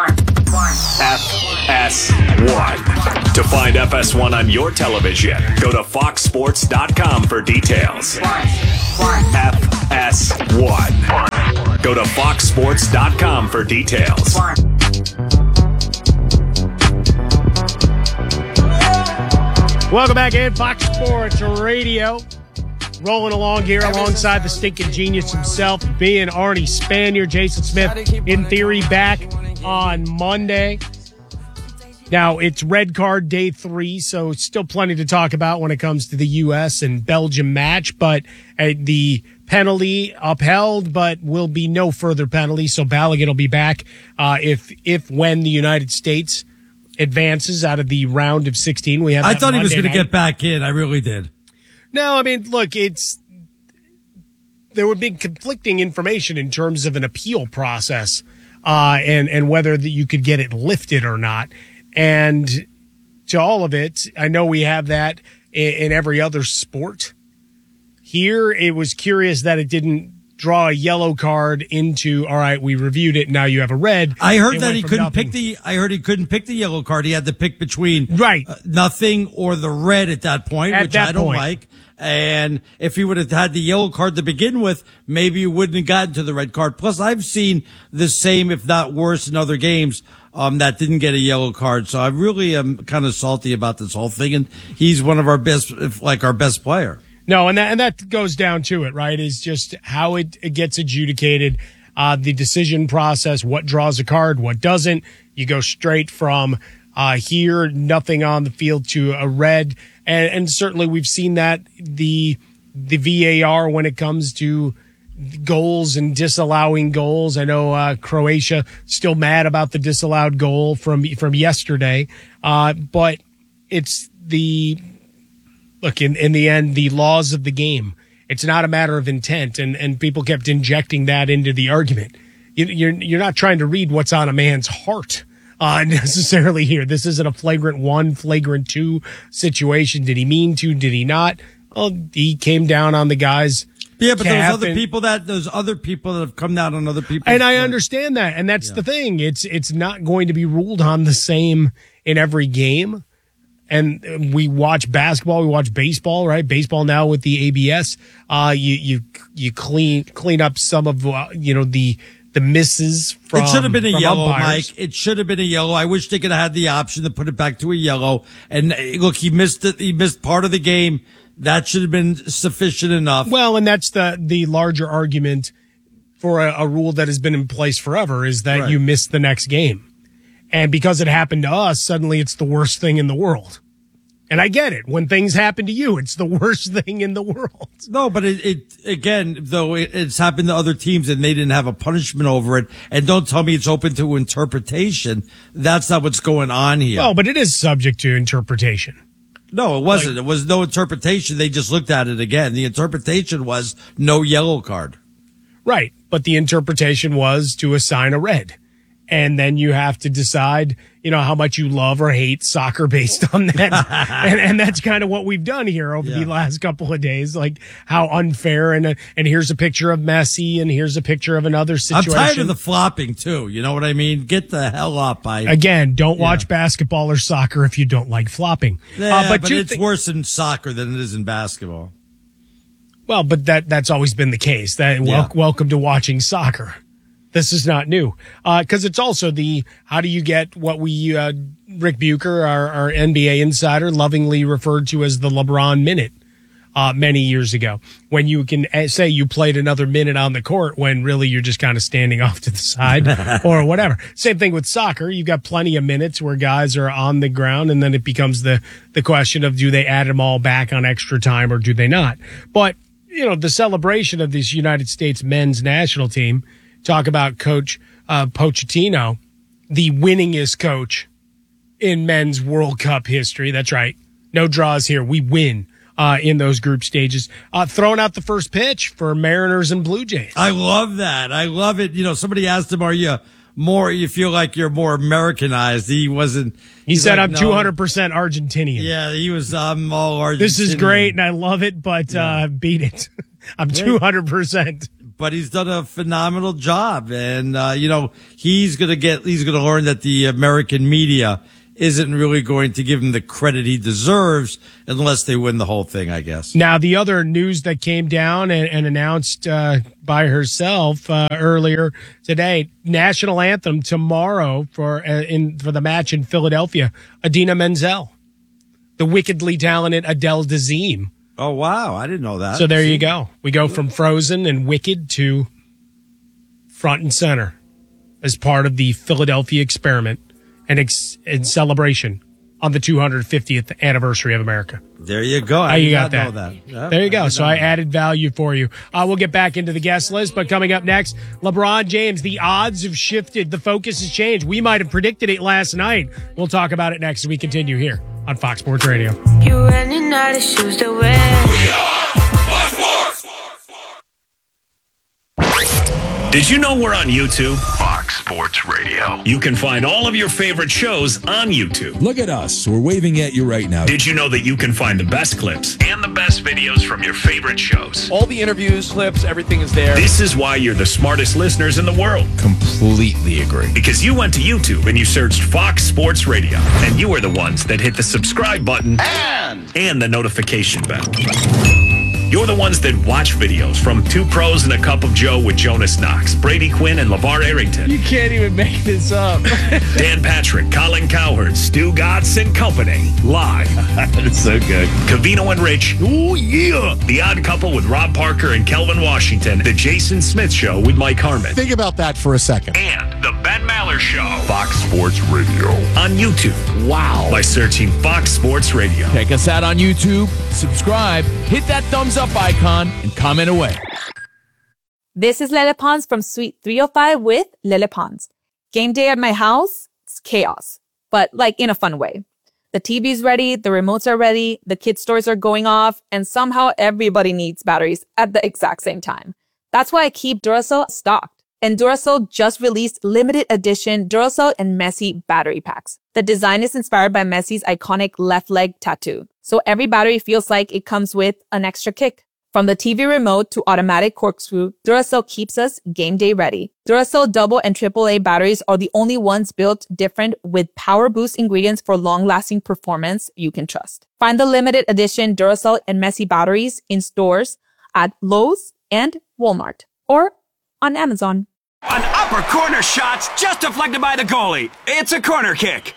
F S one. To find F S one on your television, go to fox sports dot com for details. F S one. Go to fox sports dot com for details. Welcome back in Fox Sports Radio. Rolling along here alongside the stinking genius himself, being Arnie Spanier, Jason Smith, in theory, back on Monday. Now, it's red card day three, so still plenty to talk about when it comes to the U S and Belgium match, but uh, the penalty upheld, but will be no further penalty, so Balogun will be back uh, if, if when the United States advances out of the round of sixteen. We have I thought Monday he was going to night. get back in. I really did. No, I mean, look, it's there would be conflicting information in terms of an appeal process uh, and, and whether the, you could get it lifted or not. And to all of it, I know we have that in, in every other sport. Here, it was curious that it didn't draw a yellow card into, all right, we reviewed it, now you have a red. I heard It that went he from couldn't nothing- pick the. I heard he couldn't pick the yellow card. He had to pick between right uh, nothing or the red at that point, At which that I don't point. like. And if he would have had the yellow card to begin with, maybe he wouldn't have gotten to the red card. Plus, I've seen the same, if not worse, in other games um, that didn't get a yellow card. So I really am kind of salty about this whole thing. And he's one of our best, if like our best player. No, and that and that goes down to it, right? Is just how it, it gets adjudicated, uh, the decision process, what draws a card, what doesn't. You go straight from uh, here, nothing on the field, to a red, and, and certainly we've seen that the the V A R when it comes to goals and disallowing goals. I know uh, Croatia still mad about the disallowed goal from from yesterday, uh, but it's the. Look, in, in the end, the laws of the game, it's not a matter of intent, and, and people kept injecting that into the argument. You, you're, you're not trying to read what's on a man's heart uh, necessarily here. This isn't a flagrant one, flagrant two situation. Did he mean to? Did he not? Well, he came down on the guy's Yeah, but those calf other and- people that those other people that have come down on other people. And I understand that, and that's the thing. It's it's not going to be ruled on the same in every game. And we watch basketball, we watch baseball, right? Baseball now with the A B S, uh, you you you clean clean up some of uh, you know the the misses from. It should have been a from yellow, umpires. Mike. It should have been a yellow. I wish they could have had the option to put it back to a yellow. And uh, look, he missed it. He missed part of the game. That should have been sufficient enough. Well, and that's the the larger argument for a, a rule that has been in place forever is that Right. you miss the next game. And because it happened to us, suddenly it's the worst thing in the world. And I get it. When things happen to you, it's the worst thing in the world. No, but it, it again, though it, it's happened to other teams and they didn't have a punishment over it. And don't tell me it's open to interpretation. That's not what's going on here. Well, but it is subject to interpretation. No, it wasn't. It was no interpretation. They just looked at it again. The interpretation was no yellow card. Right. But the interpretation was to assign a red. And then you have to decide, you know, how much you love or hate soccer based on that. and, and that's kind of what we've done here over Yeah. the last couple of days. Like how unfair. And, uh, and here's a picture of Messi and here's a picture of another situation. I'm tired of the flopping too. You know what I mean? Get the hell up. I Again, don't Yeah. watch basketball or soccer if you don't like flopping. Yeah, Uh, but, but you it's thi- worse in soccer than it is in basketball. Well, but that that's always been the case. That Yeah. wel- welcome to watching soccer. This is not new. Uh, cause it's also the, how do you get what we, uh, Rick Bucher, our, our N B A insider, lovingly referred to as the LeBron minute, uh, many years ago, when you can uh, say you played another minute on the court when really you're just kind of standing off to the side or whatever. Same thing with soccer. You've got plenty of minutes where guys are on the ground, and then it becomes the, the question of do they add them all back on extra time or do they not? But, you know, the celebration of this United States men's national team, talk about Coach uh, Pochettino, the winningest coach in men's World Cup history. That's right. No draws here. We win uh, in those group stages. Uh, throwing out the first pitch for Mariners and Blue Jays. I love that. I love it. You know, somebody asked him, are you more, you feel like you're more Americanized. He wasn't. He said, like, I'm no. two hundred percent Argentinian. Yeah, he was, I'm all Argentinian. This is great and I love it, but yeah. uh, beat it. I'm two hundred percent. But he's done a phenomenal job. And, uh, you know, he's going to get, he's going to learn that the American media isn't really going to give him the credit he deserves unless they win the whole thing, I guess. Now, the other news that came down and, and announced uh, by herself uh, earlier today, national anthem tomorrow for uh, in for the match in Philadelphia, Idina Menzel, the wickedly talented Adele Dazeem. Oh, wow. I didn't know that. So there you go. We go from Frozen and Wicked to front and center as part of the Philadelphia experiment. And, ex- and celebration on the two hundred fiftieth anniversary of America. There you go. I How you got that? Know that. Yep, there you go. I so I added value for you. Uh, we'll get back into the guest list, but coming up next, LeBron James. The odds have shifted. The focus has changed. We might have predicted it last night. We'll talk about it next as we continue here on Fox Sports Radio. You running out of shoes to wear. We are Fox Sports. Did you know we're on YouTube? Fox Sports Radio. You can find all of your favorite shows on YouTube. Look at us. We're waving at you right now. Did you know that you can find the best clips and the best videos from your favorite shows? All the interviews, clips, everything is there. This is why you're the smartest listeners in the world. Completely agree. Because you went to YouTube and you searched Fox Sports Radio, and you were the ones that hit the subscribe button and, and the notification bell. You're the ones that watch videos from Two Pros and a Cup of Joe with Jonas Knox, Brady Quinn, and LeVar Arrington. You can't even make this up. Dan Patrick, Colin Cowherd, Stu Gatz and Company. Live. That's so good. Covino and Rich. Ooh, yeah. The Odd Couple with Rob Parker and Kelvin Washington. The Jason Smith Show with Mike Harmon. Think about that for a second. And the Ben Maller Show. Fox Sports Radio. On YouTube. Wow. By searching Fox Sports Radio. Check us out on YouTube. Subscribe. Hit that thumbs up icon and comment away. This is Lele Pons from Suite three oh five with Lele Pons. Game day at my house, it's chaos, but like in a fun way. The T V's ready, the remotes are ready, the kids' toys are going off, and somehow everybody needs batteries at the exact same time. That's why I keep Duracell stocked. And Duracell just released limited edition Duracell and Messi battery packs. The design is inspired by Messi's iconic left leg tattoo. So every battery feels like it comes with an extra kick. From the T V remote to automatic corkscrew, Duracell keeps us game day ready. Duracell double and triple A batteries are the only ones built different with power boost ingredients for long-lasting performance you can trust. Find the limited edition Duracell and Messi batteries in stores at Lowe's and Walmart or on Amazon. An upper corner shot just deflected by the goalie. It's a corner kick.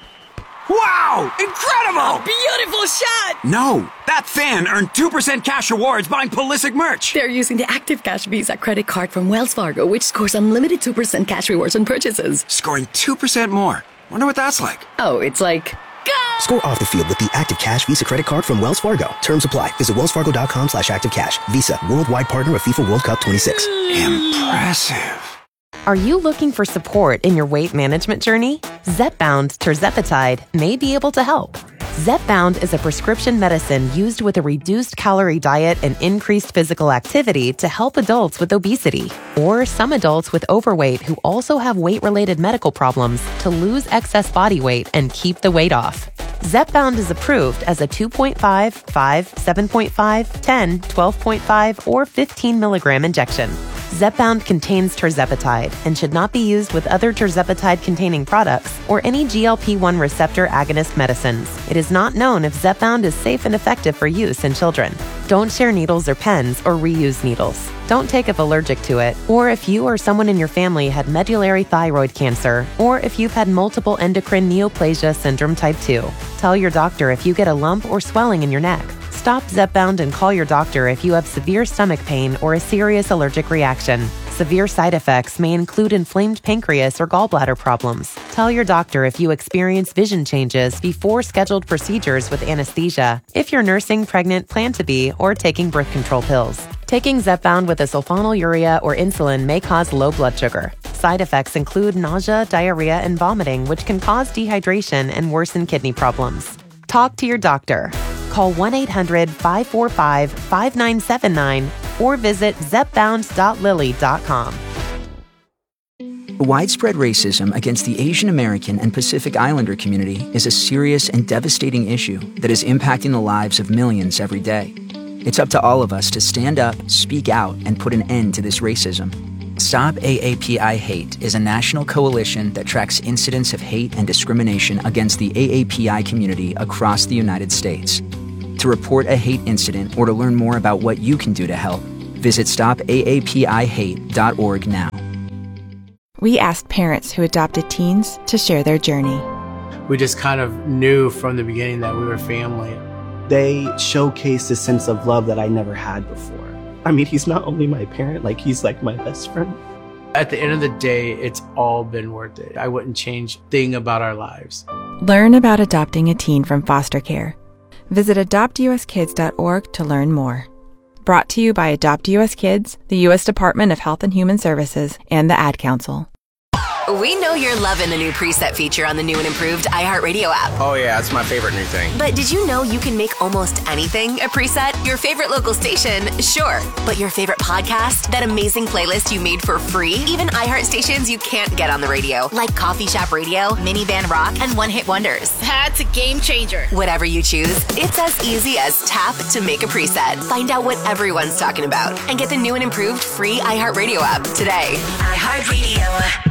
Wow! Incredible! A beautiful shot! No, that fan earned two percent cash rewards buying Pulisic merch. They're using the Active Cash Visa credit card from Wells Fargo, which scores unlimited two percent cash rewards on purchases. Scoring two percent more. Wonder what that's like. Oh, it's like... Go! Score off the field with the Active Cash Visa credit card from Wells Fargo. Terms apply. Visit wellsfargo.com slash active cash. Visa, worldwide partner of FIFA World Cup twenty-six. Impressive. Are you looking for support in your weight management journey? Zepbound Tirzepatide may be able to help. Zepbound is a prescription medicine used with a reduced calorie diet and increased physical activity to help adults with obesity or some adults with overweight who also have weight-related medical problems to lose excess body weight and keep the weight off. Zepbound is approved as a two point five, five, seven point five, ten, twelve point five, or fifteen milligram injection. Zepbound contains tirzepatide and should not be used with other tirzepatide-containing products or any G L P one receptor agonist medicines. It is not known if Zepbound is safe and effective for use in children. Don't share needles or pens or reuse needles. Don't take if allergic to it, or if you or someone in your family had medullary thyroid cancer, or if you've had multiple endocrine neoplasia syndrome type two. Tell your doctor if you get a lump or swelling in your neck. Stop Zepbound and call your doctor if you have severe stomach pain or a serious allergic reaction. Severe side effects may include inflamed pancreas or gallbladder problems. Tell your doctor if you experience vision changes before scheduled procedures with anesthesia, if you're nursing, pregnant, plan to be, or taking birth control pills. Taking Zepbound with a sulfonylurea or insulin may cause low blood sugar. Side effects include nausea, diarrhea, and vomiting, which can cause dehydration and worsen kidney problems. Talk to your doctor. Call one eight hundred, five four five, five nine seven nine or visit zepbound dot lilly dot com. Widespread racism against the Asian American and Pacific Islander community is a serious and devastating issue that is impacting the lives of millions every day. It's up to all of us to stand up, speak out, and put an end to this racism. Stop A A P I Hate is a national coalition that tracks incidents of hate and discrimination against the A A P I community across the United States. To report a hate incident or to learn more about what you can do to help, visit stop A A P I hate dot org now. We asked parents who adopted teens to share their journey. We just kind of knew from the beginning that we were family. They showcased a sense of love that I never had before. I mean, he's not only my parent, like he's like my best friend. At the end of the day, it's all been worth it. I wouldn't change a thing about our lives. Learn about adopting a teen from foster care. Visit adopt U S kids dot org to learn more. Brought to you by Adopt U S Kids, the U S Department of Health and Human Services, and the Ad Council. We know you're loving the new preset feature on the new and improved iHeartRadio app. Oh yeah, it's my favorite new thing. But did you know you can make almost anything a preset? Your favorite local station, sure. But your favorite podcast? That amazing playlist you made for free? Even iHeart stations you can't get on the radio, like Coffee Shop Radio, Minivan Rock, and One Hit Wonders. That's a game changer. Whatever you choose, it's as easy as tap to make a preset. Find out what everyone's talking about and get the new and improved free iHeartRadio app today. iHeartRadio.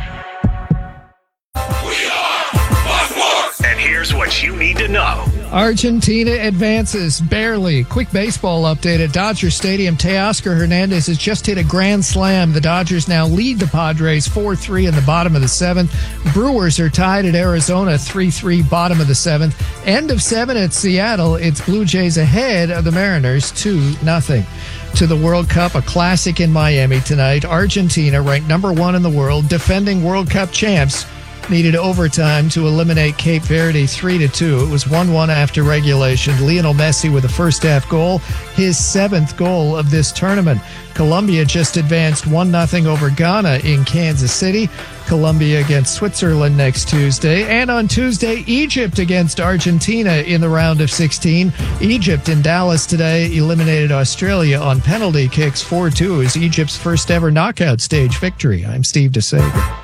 And here's what you need to know. Argentina advances barely. Quick baseball update at Dodger Stadium. Teoscar Hernandez has just hit a grand slam. The Dodgers now lead the Padres four three in the bottom of the seventh. Brewers are tied at Arizona three three bottom of the seventh. End of seven at Seattle. It's Blue Jays ahead of the Mariners two nothing. To the World Cup, a classic in Miami tonight. Argentina, ranked number one in the world, defending World Cup champs, needed overtime to eliminate Cape Verde three to two. It was one one after regulation. Lionel Messi with the first half goal, his seventh goal of this tournament. Colombia just advanced one nothing over Ghana in Kansas City. Colombia against Switzerland next Tuesday. And on Tuesday, Egypt against Argentina in the round of sixteen. Egypt in Dallas today eliminated Australia on penalty kicks four two as Egypt's first ever knockout stage victory. I'm Steve DeSager.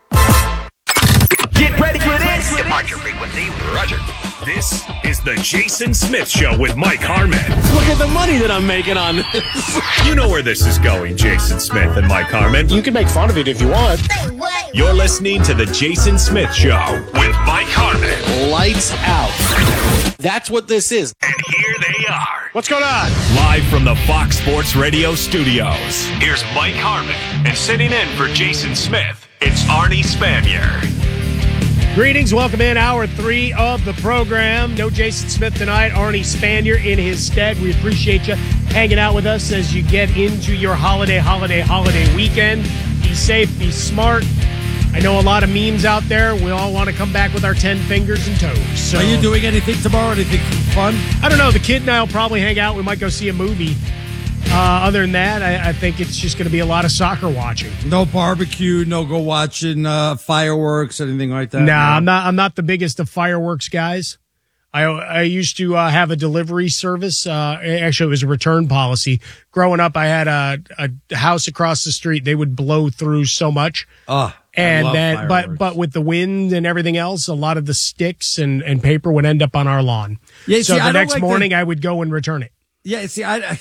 Get ready for this. Depart your frequency. Roger. This is the Jason Smith Show with Mike Harmon. Look at the money that I'm making on this. You know where this is going, Jason Smith and Mike Harmon. You can make fun of it if you want. You're listening to the Jason Smith Show with Mike Harmon. Lights out. That's what this is. And here they are. What's going on? Live from the Fox Sports Radio studios. Here's Mike Harmon. And sitting in for Jason Smith, it's Arnie Spanier. Greetings. Welcome in hour three of the program. No Jason Smith tonight. Arnie Spanier in his stead. We appreciate you hanging out with us as you get into your holiday, holiday, holiday weekend. Be safe. Be smart. I know a lot of memes out there. We all want to come back with our ten fingers and toes. So, are you doing anything tomorrow? Anything fun? I don't know. The kid and I will probably hang out. We might go see a movie. Uh, other than that, I, I think it's just going to be a lot of soccer watching. No barbecue, no go watching uh, fireworks, anything like that. Nah, no, I'm not. I'm not the biggest of fireworks guys. I I used to uh, have a delivery service. Uh, actually, it was a return policy. Growing up, I had a, a house across the street. They would blow through so much. Oh, and then, but but with the wind and everything else, a lot of the sticks and, and paper would end up on our lawn. Yeah, so see, the next like morning, the- I would go and return it. Yeah, see, I,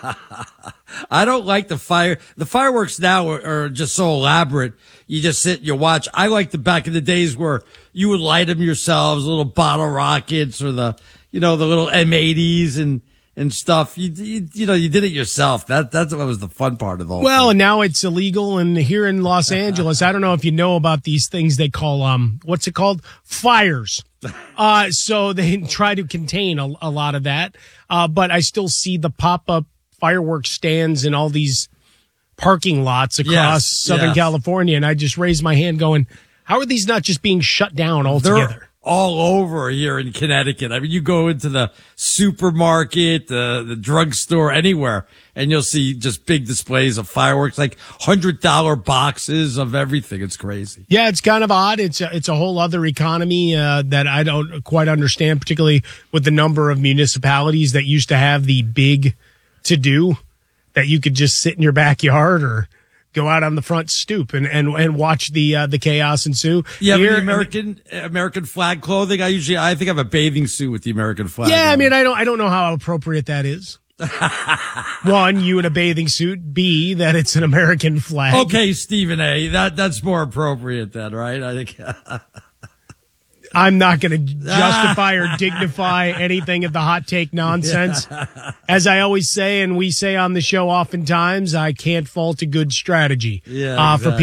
I don't like the fire. The fireworks now are, are just so elaborate. You just sit and you watch. I like the back in the days where you would light them yourselves, little bottle rockets or the, you know, the little M eighties and, and stuff. You, you, you know, you did it yourself. That, that's what was the fun part of the whole Well, thing. and now it's illegal. And here in Los Angeles, I don't know if you know about these things they call, um, what's it called? Fires. Uh, so they try to contain a, a lot of that. Uh, but I still see the pop-up fireworks stands in all these parking lots across Yes, Southern yes. California. And I just raised my hand going, how are these not just being shut down altogether? They're all over here in Connecticut. I mean, you go into the supermarket, the, the drugstore, anywhere, and you'll see just big displays of fireworks, like one hundred dollar boxes of everything. It's crazy. Yeah, it's kind of odd. It's a, it's a whole other economy uh, that I don't quite understand, particularly with the number of municipalities that used to have the big to-do that you could just sit in your backyard or go out on the front stoop and and, and watch the uh, the chaos ensue. Yeah, but Here- the American American flag clothing. I usually, I think I have a bathing suit with the American flag. Yeah, I on. mean, I don't I don't know how appropriate that is. One, you in a bathing suit. B, that it's an American flag. Okay, Stephen A. That that's more appropriate then, right? I think. I'm not going to justify or dignify anything of the hot take nonsense. As I always say, and we say on the show oftentimes, I can't fault a good strategy. Yeah, uh, for exactly.